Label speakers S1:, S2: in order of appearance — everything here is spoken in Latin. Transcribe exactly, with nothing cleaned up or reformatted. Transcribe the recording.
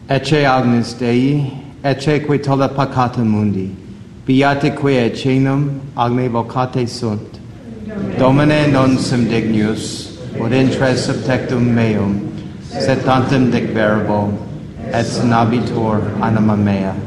S1: Ecce agnus Dei, ecce que tolle peccata mundi, beati que ecenum agne vocate sunt. Domine non sum dignus, ut intre subtectum meum, sed tantum dic verbo, et sanabitur anima mea.